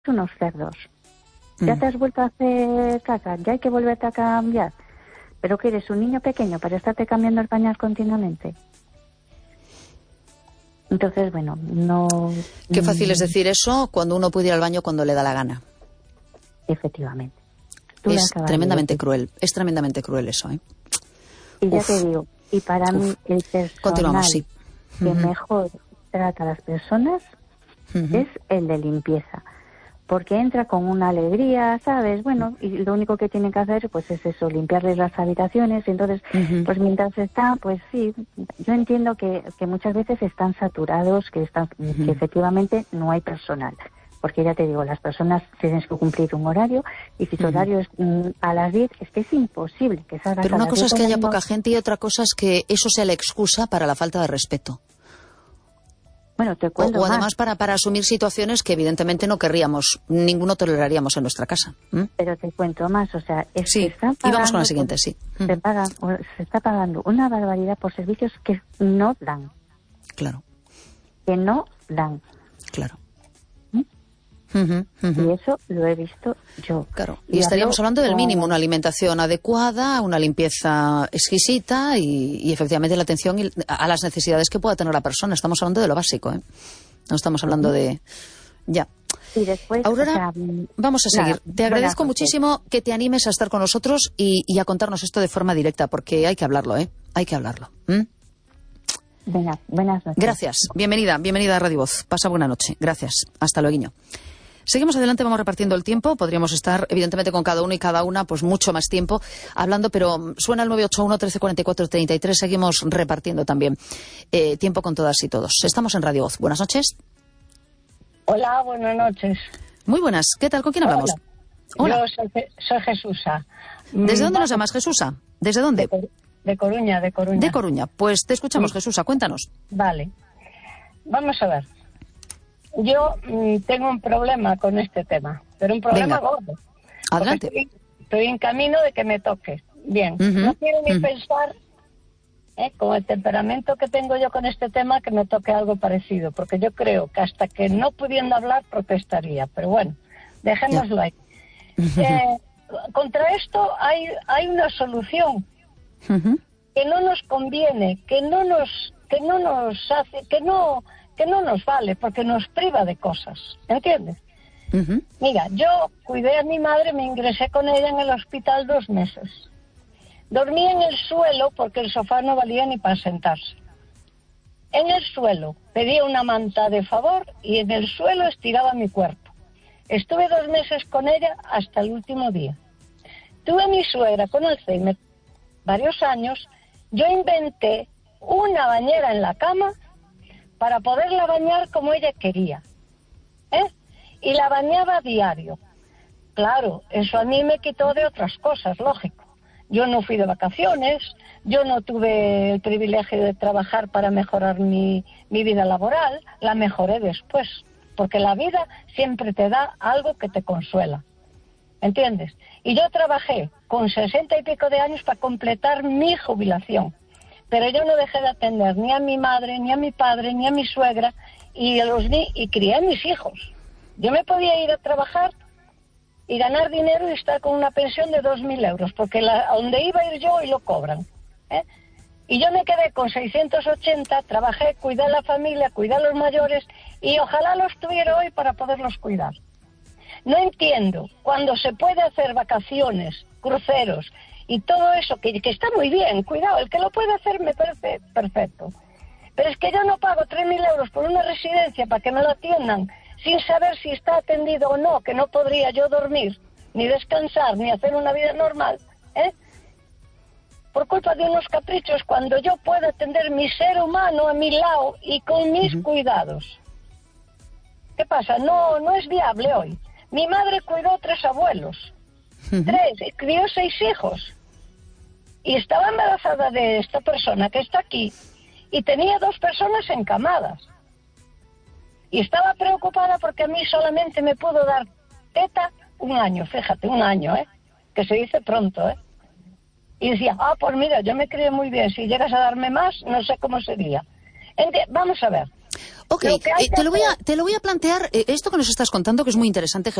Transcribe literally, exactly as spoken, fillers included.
puesto unos cerdos. ¿Ya te has vuelto a hacer caca? ¿Ya hay que volverte a cambiar? ¿Pero que eres un niño pequeño para estarte cambiando el pañal continuamente? Entonces, bueno, no... Qué fácil es decir eso cuando uno puede ir al baño cuando le da la gana. Efectivamente. Tú Es tremendamente cruel, es tremendamente cruel eso, ¿eh? Y ya uf, te digo, y para uf. mí el personal Continuamos, sí. que uh-huh. mejor trata a las personas uh-huh. es el de limpieza. Porque entra con una alegría, ¿sabes? Bueno, y lo único que tienen que hacer pues es eso, limpiarles las habitaciones. Y entonces, uh-huh. pues mientras está, pues sí, yo entiendo que, que muchas veces están saturados, que, están, uh-huh. que efectivamente no hay personal. Porque ya te digo, las personas tienen que cumplir un horario y si su uh-huh. horario es mm, a las diez, es que es imposible que salgas. Pero a una las cosa es que haya no... poca gente y otra cosa es que eso sea la excusa para la falta de respeto. Bueno, te cuento o, o además más. para, para asumir situaciones que evidentemente no querríamos, ninguno toleraríamos en nuestra casa. ¿Mm? Pero te cuento más, o sea, es sí, que están y vamos con la siguiente, por, sí. Se, pagan, se está pagando una barbaridad por servicios que no dan. Claro. Que no dan. Claro. ¿Mm? Uh-huh, uh-huh. Y eso lo he visto yo. Claro. Y, y estaríamos hablando del mínimo, una alimentación adecuada, una limpieza exquisita y, y efectivamente la atención a las necesidades que pueda tener la persona. Estamos hablando de lo básico, ¿eh? No estamos hablando de... Ya. Y después, Aurora, o sea, vamos a seguir. Nada, te agradezco muchísimo que te animes a estar con nosotros y, y a contarnos esto de forma directa, porque hay que hablarlo, ¿eh? Hay que hablarlo. ¿Mm? Venga, buenas noches. Gracias. Bienvenida, bienvenida a Radio Voz. Pasa buena noche. Gracias. Hasta luego. Seguimos adelante, vamos repartiendo el tiempo. Podríamos estar, evidentemente, con cada uno y cada una, pues mucho más tiempo hablando, pero suena el nueve ocho uno, trece cuarenta y cuatro, treinta y tres. Seguimos repartiendo también eh, tiempo con todas y todos. Estamos en Radio Voz. Buenas noches. Hola, buenas noches. Muy buenas. ¿Qué tal? ¿Con quién hablamos? Hola. Hola. Yo soy, soy Jesusa. ¿Desde dónde nos llamas, Jesusa? ¿Desde dónde? De, de Coruña, de Coruña. De Coruña. Pues te escuchamos, sí. Jesusa. Cuéntanos. Vale. Vamos a ver. Yo mmm, tengo un problema con este tema, pero un problema Venga. gordo. Adelante. Estoy, estoy en camino de que me toque. Bien, uh-huh. no quiero ni uh-huh. pensar, eh, con el temperamento que tengo yo con este tema, que me toque algo parecido, porque yo creo que hasta que no pudiendo hablar protestaría, pero bueno, dejémoslo yeah. ahí. Uh-huh. Eh, contra esto hay, hay una solución uh-huh. que no nos conviene, que no nos, que no nos hace, que no... que no nos vale, porque nos priva de cosas, ¿entiendes? Uh-huh. Mira, yo cuidé a mi madre, me ingresé con ella en el hospital dos meses. Dormí en el suelo porque el sofá no valía ni para sentarse. En el suelo, pedía una manta de favor y en el suelo estiraba mi cuerpo. Estuve dos meses con ella hasta el último día. Tuve a mi suegra con Alzheimer varios años, yo inventé una bañera en la cama para poderla bañar como ella quería, ¿eh? Y la bañaba a diario. Claro, eso a mí me quitó de otras cosas, lógico. Yo no fui de vacaciones, yo no tuve el privilegio de trabajar para mejorar mi, mi vida laboral, la mejoré después, porque la vida siempre te da algo que te consuela, ¿entiendes? Y yo trabajé con sesenta y pico de años para completar mi jubilación. Pero yo no dejé de atender ni a mi madre, ni a mi padre, ni a mi suegra, y, a los ni y crié a mis hijos. Yo me podía ir a trabajar y ganar dinero y estar con una pensión de dos mil euros, porque la, a donde iba a ir yo y lo cobran, ¿eh? Y yo me quedé con seiscientos ochenta, trabajé, cuidé a la familia, cuidé a los mayores, y ojalá los tuviera hoy para poderlos cuidar. No entiendo, cuando se puede hacer vacaciones, cruceros, y todo eso, que, que está muy bien, cuidado, el que lo puede hacer me parece perfecto. Pero es que yo no pago tres mil euros por una residencia para que me lo atiendan, sin saber si está atendido o no, que no podría yo dormir, ni descansar, ni hacer una vida normal, ¿eh? Por culpa de unos caprichos, cuando yo puedo atender mi ser humano a mi lado y con mis uh-huh. cuidados. ¿Qué pasa? No, no es viable hoy. Mi madre cuidó tres abuelos, uh-huh. tres, y crió seis hijos. Y estaba embarazada de esta persona que está aquí y tenía dos personas encamadas. Y estaba preocupada porque a mí solamente me pudo dar teta un año, fíjate, un año, ¿eh? Que se dice pronto, ¿eh? Y decía, ah, pues mira, yo me crié muy bien, si llegas a darme más, no sé cómo sería. Ent- vamos a ver. Ok, eh, te, lo voy a, te lo voy a plantear, eh, esto que nos estás contando, que es muy interesante,